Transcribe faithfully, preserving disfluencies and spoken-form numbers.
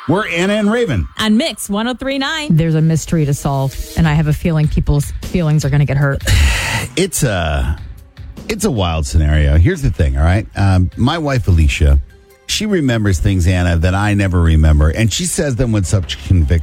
We're Anna and Raven. On Mix one oh three point nine. There's a mystery to solve, and I have a feeling people's feelings are going to get hurt. It's a, it's a wild scenario. Here's the thing, all right? Um, my wife, Alicia, she remembers things, Anna, that I never remember, and she says them with such conviction.